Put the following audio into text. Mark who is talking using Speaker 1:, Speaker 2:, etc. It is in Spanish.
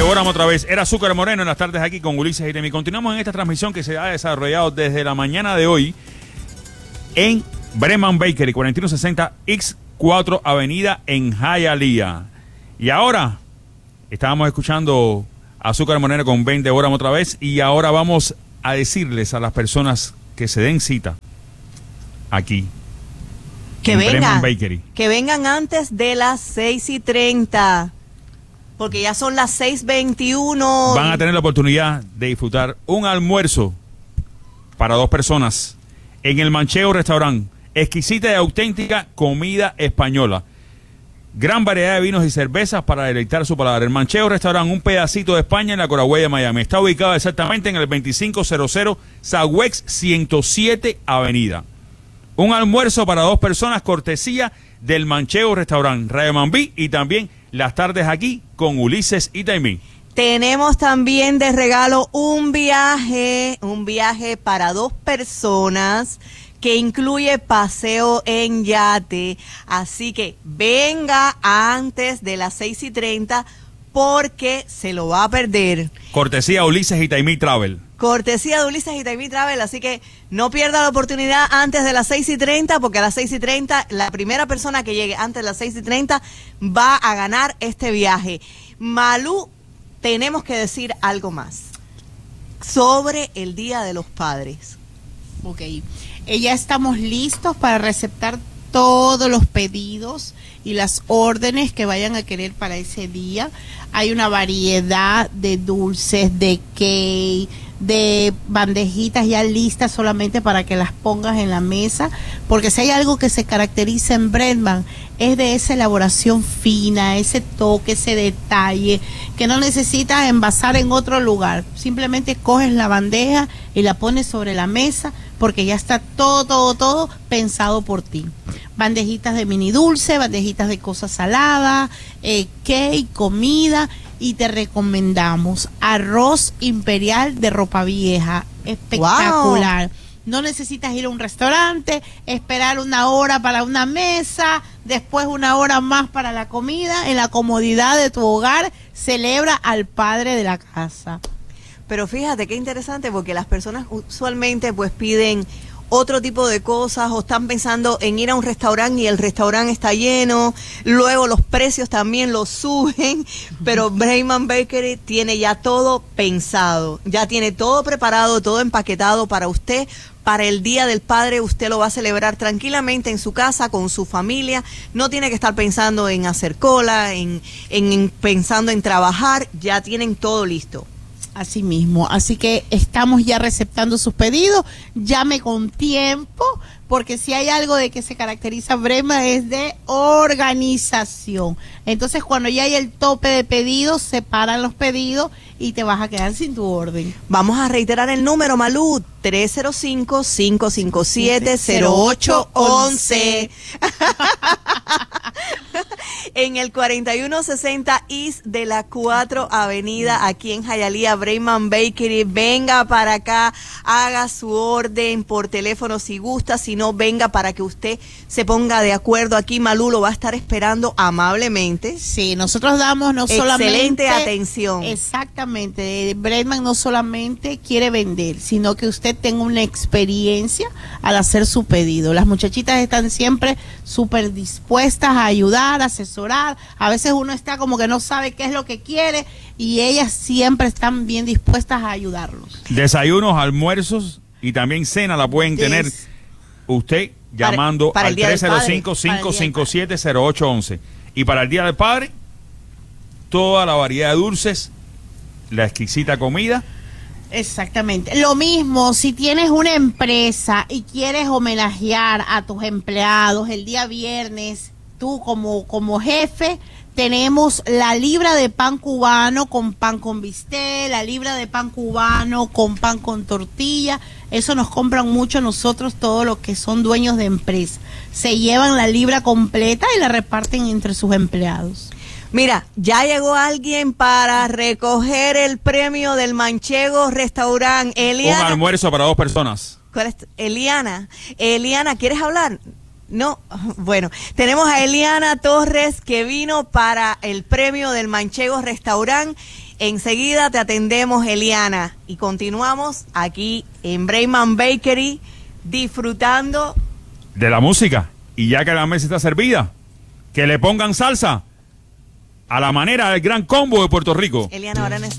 Speaker 1: Devoramos otra vez. Era Azúcar Moreno en las tardes aquí con Ulises y Taimí. Continuamos en esta transmisión que se ha desarrollado desde la mañana de hoy en Breman Bakery, 4160 X4 Avenida en Hialeah. Y ahora estábamos escuchando Azúcar Moreno con Ben Devoramos otra vez. Y ahora vamos a decirles a las personas que se den cita aquí
Speaker 2: que
Speaker 1: en
Speaker 2: vengan,
Speaker 1: Breman Bakery.
Speaker 2: Que vengan antes de las 6:30. Porque ya son las 6:21.
Speaker 1: Van a tener la oportunidad de disfrutar un almuerzo para 2 personas en el Manchego Restaurant. Exquisita y auténtica comida española. Gran variedad de vinos y cervezas para deleitar su paladar. El Manchego Restaurant, un pedacito de España en la Corahuella, Miami. Está ubicado exactamente en el 2500 Southwest 107 Avenida. Un almuerzo para 2 personas, cortesía del Manchego Restaurant, Radio Mambí, y también las tardes aquí con Ulises y Taimí.
Speaker 2: Tenemos también de regalo un viaje para 2 personas que incluye paseo en yate. Así que venga antes de las 6:30 porque se lo va a perder.
Speaker 1: Cortesía Ulises y Taimí Travel.
Speaker 2: Cortesía de Ulises y Taimí Travel, así que no pierda la oportunidad antes de las 6:30, porque a las 6:30 la primera persona que llegue antes de las 6:30 va a ganar este viaje. Malú, tenemos que decir algo más sobre el Día de los Padres.
Speaker 3: Ok, ya estamos listos para receptar todos los pedidos y las órdenes que vayan a querer para ese día. Hay una variedad de dulces, de cake, de bandejitas ya listas solamente para que las pongas en la mesa, porque si hay algo que se caracteriza en Breadman es de esa elaboración fina, ese toque, ese detalle que no necesitas envasar en otro lugar. Simplemente coges la bandeja y la pones sobre la mesa porque ya está todo pensado por ti. Bandejitas de mini dulce, bandejitas de cosas saladas, cake, comida. Y te recomendamos arroz imperial de ropa vieja, espectacular. Wow. No necesitas ir a un restaurante, esperar 1 hora para una mesa, después 1 hora más para la comida. En la comodidad de tu hogar, celebra al padre de la casa.
Speaker 2: Pero fíjate qué interesante, porque las personas usualmente pues piden otro tipo de cosas o están pensando en ir a un restaurante y el restaurante está lleno, luego los precios también los suben, pero Breman Bakery tiene ya todo pensado, ya tiene todo preparado, todo empaquetado para usted. Para el Día del Padre usted lo va a celebrar tranquilamente en su casa, con su familia, no tiene que estar pensando en hacer cola, pensando en trabajar, ya tienen todo listo.
Speaker 3: Así mismo, así que estamos ya receptando sus pedidos, llame con tiempo, porque si hay algo de que se caracteriza Breman es de organización. Entonces cuando ya hay el tope de pedidos, separan los pedidos y te vas a quedar sin tu orden.
Speaker 2: Vamos a reiterar el número, Malú, 305-557-0811. En el 4160 East de la 4 Avenida, aquí en Hialeah, Breman Bakery. Venga para acá, haga su orden por teléfono si gusta, si no, venga para que usted se ponga de acuerdo. Aquí Malú lo va a estar esperando amablemente.
Speaker 3: Sí, nosotros damos no solamente...
Speaker 2: Excelente atención.
Speaker 3: Exactamente, Breadman no solamente quiere vender, sino que usted tenga una experiencia al hacer su pedido. Las muchachitas están siempre súper dispuestas a ayudar, a asesorar. A veces uno está como que no sabe qué es lo que quiere y ellas siempre están bien dispuestas a ayudarlos.
Speaker 1: Desayunos, almuerzos y también cena la pueden tener usted llamando al 305-557-0811. Y para el Día del Padre, toda la variedad de dulces, la exquisita comida.
Speaker 3: Exactamente. Lo mismo, si tienes una empresa y quieres homenajear a tus empleados el día viernes, tú como jefe, tenemos la libra de pan cubano con pan con bistec, la libra de pan cubano con pan con tortilla. Eso nos compran mucho nosotros, todos los que son dueños de empresa. Se llevan la libra completa y la reparten entre sus empleados.
Speaker 2: Mira, ya llegó alguien para recoger el premio del Manchego Restaurant. Eliana,
Speaker 1: un almuerzo para 2 personas.
Speaker 2: ¿Cuál es? Eliana, ¿quieres hablar? No, bueno, tenemos a Eliana Torres que vino para el premio del Manchego Restaurant. Enseguida te atendemos, Eliana, y continuamos aquí en Brayman Bakery disfrutando
Speaker 1: de la música. Y ya que la mesa está servida, que le pongan salsa a la manera del Gran Combo de Puerto Rico.
Speaker 2: Eliana ahora en